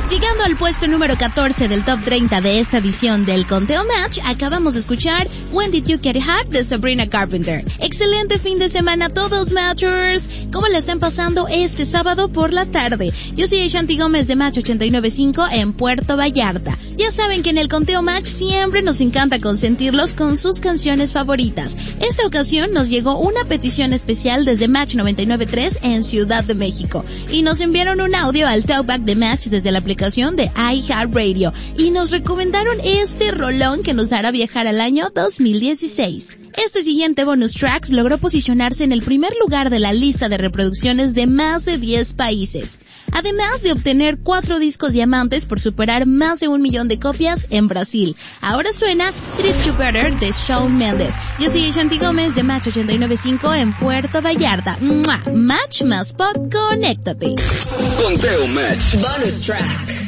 Llegando al puesto número 14 del top 30 de esta edición del Conteo Match, acabamos de escuchar When Did You Get Hot de Sabrina Carpenter. Excelente fin de semana a todos, Matchers. ¿Cómo la están pasando este sábado por la tarde? Yo soy Shanti Gómez de Match 89.5 en Puerto Vallarta. Ya saben que en el Conteo Match siempre nos encanta consentirlos con sus canciones favoritas. Esta ocasión nos llegó una petición especial desde Match 99.3 en Ciudad de México y nos enviaron un audio al Talkback de Match desde la aplicación de iHeartRadio y nos recomendaron este rolón que nos hará viajar al año 2016. Este siguiente bonus tracks logró posicionarse en el primer lugar de la lista de reproducciones de más de 10 países, además de obtener 4 discos diamantes por superar más de 1 millón de copias en Brasil. Ahora suena Treat You Better de Shawn Mendes. Yo soy Shanti Gómez de Match 89.5 en Puerto Vallarta. ¡Mua! Match más pop, conéctate. Conteo Match. Bonus track.